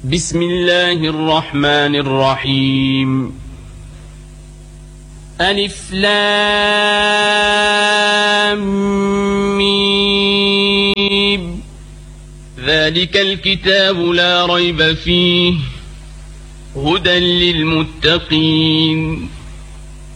بسم الله الرحمن الرحيم. ألف لام ميم. ذلك الكتاب لا ريب فيه هدى للمتقين.